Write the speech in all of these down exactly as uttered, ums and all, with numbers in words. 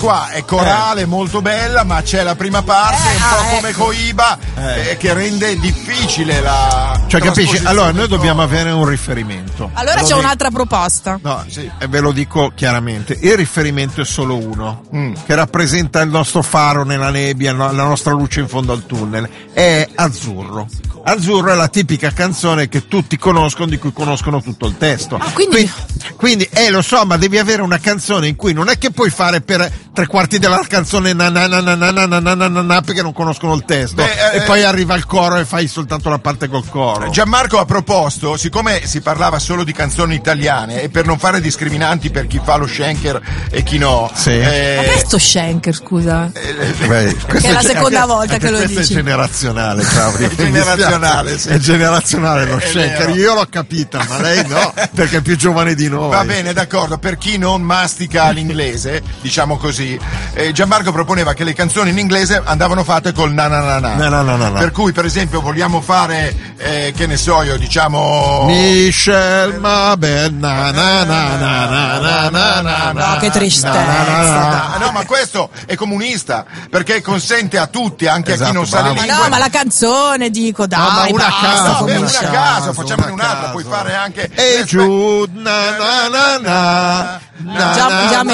qua è corale, eh. molto bella, ma c'è la prima parte, eh, un po' ah, come ecco. Coiba, eh. Eh, che rende difficile la. Cioè, capisci? Allora, noi dobbiamo avere un riferimento. Allora c'è dico... un'altra proposta. No, sì. E ve lo dico chiaramente: il riferimento è solo uno, mm. che rappresenta il nostro faro nella nebbia, la nostra luce in fondo al tunnel. È Azzurro. Azzurro è la tipica canzone che tutti conoscono, di cui conoscono tutto il testo. Ah, quindi... quindi, quindi eh lo so, ma devi avere una canzone in cui non è che puoi fare per tre quarti della canzone na na na na na na na na na na na perché non conoscono il testo. Beh, e eh, poi arriva il coro e fai soltanto la parte col coro. Gianmarco ha proposto, siccome si parlava solo di canzoni italiane e per non fare discriminanti per chi fa lo Schenker e chi no. Sì. Eh, ma che è sto Schenker, scusa? Eh, beh, che è la seconda anche, volta anche che lo questo dici. È generazionale, Claudio. È generazionale, sì. È generazionale lo è Schenker. vero. Io l'ho capita, ma lei no, perché è più giovane di noi. Va bene, d'accordo. Per chi non mastica l'inglese, diciamo così, eh, Gianmarco proponeva che le canzoni in inglese andavano fatte col na na na na. Na, na, na, na, na. Per cui, per esempio, vogliamo fare, eh, che ne so io, diciamo. Michel Mabel, na na na na na na na na. No, che tristezza. Na, na, na, na. Ah, no, ma questo è comunista perché consente a tutti, anche Esatto, a chi non sa le bravo. Ma lingue. no, ma la canzone, dico, dai, No, ma una basta, casa, No, beh, una comincia. a caso, caso, facciamone una un'altra, caso. puoi fare anche. E giù, na na na na. Na, Già- na, già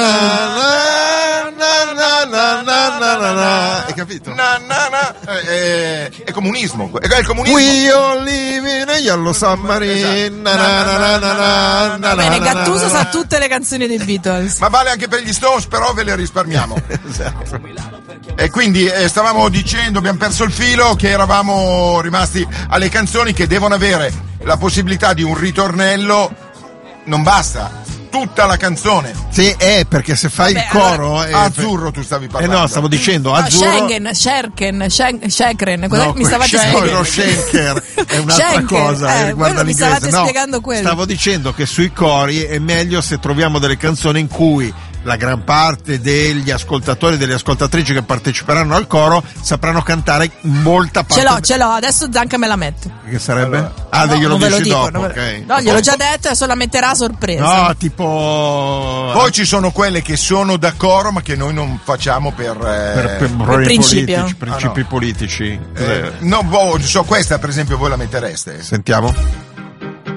na, me- na, na, na, na, na, na, na. Hai capito? Na, na, na. Eh, eh, è comunismo, è il comunismo. We all live in a yellow submarine. Na, na, na, na, na, na, na, Va bene, na, na, Gattuso na. sa tutte le canzoni dei Beatles. Ma vale anche per gli Stones, però ve le risparmiamo. Esatto. E quindi eh, stavamo dicendo, abbiamo perso il filo, che eravamo rimasti alle canzoni che devono avere la possibilità di un ritornello, non basta, tutta la canzone. Sì, è perché se fai Vabbè, il coro allora, eh, Azzurro tu stavi eh parlando. no, stavo dicendo No, azzurro. Schengen, Scherken, Schenken, Schenken, cosa No, mi stavate Schenker, spiegando? lo Schenker è un'altra Schenker, cosa, eh, eh, riguarda quello mi l'inglese. stavate No, spiegando quello. stavo dicendo che sui cori è meglio se troviamo delle canzoni in cui la gran parte degli ascoltatori e delle ascoltatrici che parteciperanno al coro sapranno cantare molta parte. Ce l'ho, ce l'ho, adesso Zanca me la mette. Che sarebbe? Allora. Ah, No, glielo non ve lo dici dico, dopo, non ve- ok. No, gliel'ho già detto, adesso la metterà a sorpresa. No, tipo Poi ci sono quelle che sono d'accordo ma che noi non facciamo per... eh, per, per problemi principio. politici, principi Ah, no. politici. eh, no, boh, so, questa per esempio voi la mettereste? Sentiamo.